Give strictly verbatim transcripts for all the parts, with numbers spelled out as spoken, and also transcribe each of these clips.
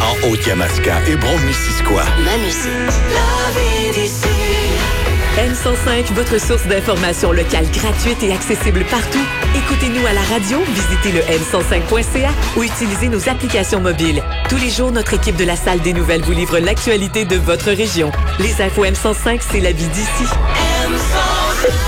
en Haute-Yamaska et Brome-Missisquoi. Ma musique. La vie d'ici. M cent cinq, votre source d'information locale gratuite et accessible partout. Écoutez-nous à la radio, visitez le m cent cinq point c a ou utilisez nos applications mobiles. Tous les jours, notre équipe de la Salle des Nouvelles vous livre l'actualité de votre région. Les infos M cent cinq, c'est la vie d'ici. M cent cinq.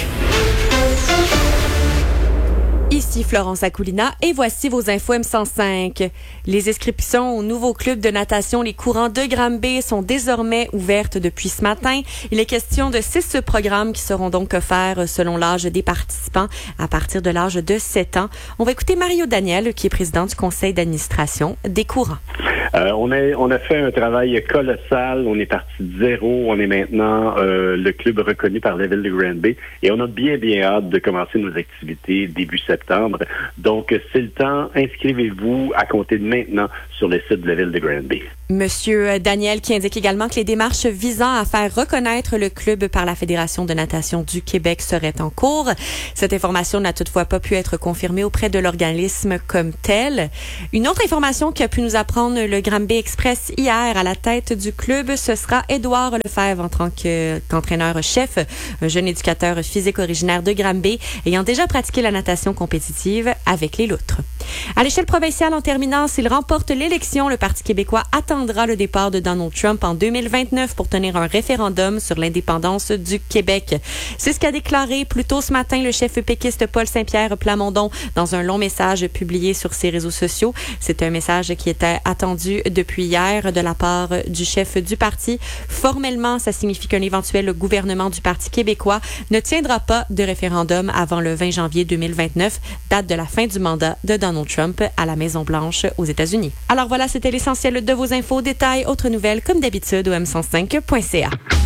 Ici Florence Akoulina et voici vos infos M cent cinq. Les inscriptions au nouveau club de natation Les Courants de Granby sont désormais ouvertes depuis ce matin. Il est question de six programmes qui seront donc offerts selon l'âge des participants à partir de l'âge de sept ans. On va écouter Mario Daniel, qui est président du conseil d'administration des Courants. Euh, on a on a fait un travail colossal. On est parti de zéro. On est maintenant euh, le club reconnu par la ville de Granby et on a bien bien hâte de commencer nos activités début septembre. Donc c'est le temps. Inscrivez-vous à compter de maintenant sur le site de la ville de Granby. Monsieur Daniel qui indique également que les démarches visant à faire reconnaître le club par la Fédération de natation du Québec seraient en cours. Cette information n'a toutefois pas pu être confirmée auprès de l'organisme comme tel. Une autre information qui a pu nous apprendre le Granby Express hier à la tête du club, ce sera Édouard Lefebvre en tant que, qu'entraîneur-chef, un jeune éducateur physique originaire de Granby, ayant déjà pratiqué la natation compétitive avec les loutres. À l'échelle provinciale, en terminant, s'il remporte l'élection, le Parti québécois attendra le départ de Donald Trump en deux mille vingt-neuf pour tenir un référendum sur l'indépendance du Québec. C'est ce qu'a déclaré plus tôt ce matin le chef péquiste Paul Saint-Pierre Plamondon dans un long message publié sur ses réseaux sociaux. C'est un message qui était attendu depuis hier de la part du chef du parti. Formellement, ça signifie qu'un éventuel gouvernement du Parti québécois ne tiendra pas de référendum avant le vingt janvier deux mille vingt-neuf, date de la fin du mandat de Donald Trump à la Maison-Blanche aux États-Unis. Alors voilà, c'était l'essentiel de vos infos. Détails, autres nouvelles, comme d'habitude, au m cent cinq point c a.